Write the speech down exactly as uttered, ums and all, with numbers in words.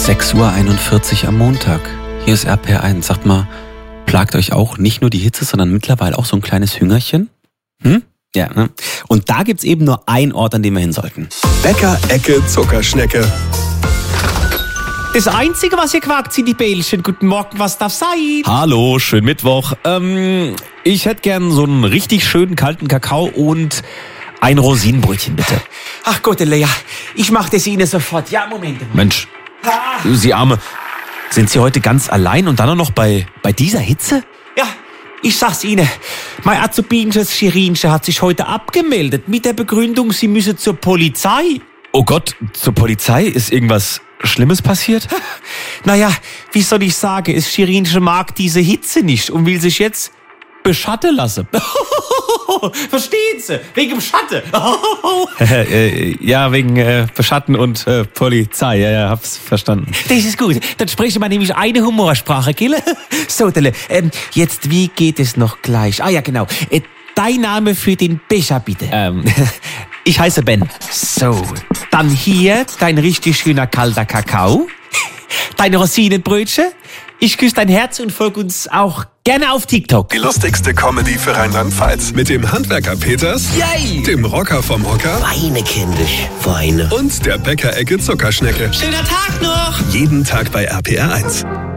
sechs Uhr einundvierzig am Montag. Hier ist R P R eins. Sagt mal, plagt euch auch nicht nur die Hitze, sondern mittlerweile auch so ein kleines Hüngerchen? Hm? Ja, ne? Und da gibt's eben nur einen Ort, an dem wir hin sollten. Bäcker Ecke Zuckerschnecke. Das Einzige, was ihr quakt, sind die Bällchen. Guten Morgen, was darf sein? Hallo, schönen Mittwoch. Ähm, ich hätte gern so einen richtig schönen kalten Kakao und ein Rosinenbrötchen, bitte. Ach Gott, Lea, ich mach das Ihnen sofort. Ja, Moment. Mensch, Sie Arme, sind Sie heute ganz allein und dann auch noch bei, bei dieser Hitze? Ja, ich sag's Ihnen. Mein Azubinsches Schirinchen hat sich heute abgemeldet mit der Begründung, sie müsse zur Polizei. Oh Gott, zur Polizei? Ist irgendwas Schlimmes passiert? Naja, wie soll ich sagen, es Schirinchen mag diese Hitze nicht und will sich jetzt beschatten lassen. Verstehen Sie? Wegen dem Schatten. äh, ja, wegen äh, Beschatten und äh, Polizei. Ja, ja, hab's verstanden. Das ist gut. Dann sprechen wir nämlich eine Humorsprache, gell? So, Dele, ähm, jetzt, wie geht es noch gleich? Ah ja, genau. Äh, dein Name für den Becher, bitte. Ähm, ich heiße Ben. So, dann hier dein richtig schöner kalter Kakao. Deine Rosinenbrötchen. Ich küsse dein Herz und folge uns auch gerne auf TikTok. Die lustigste Comedy für Rheinland-Pfalz. Mit dem Handwerker Peters, Yay! Dem Rocker vom Hocker Weine, kindisch, Weine. und der Bäcker Ecke Zuckerschnecke. Schöner Tag noch! Jeden Tag bei R P R eins.